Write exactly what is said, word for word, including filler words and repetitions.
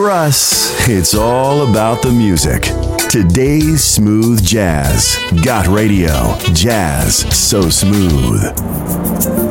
For us, it's all about the music. Today's smooth jazz. Got radio. Jazz so smooth.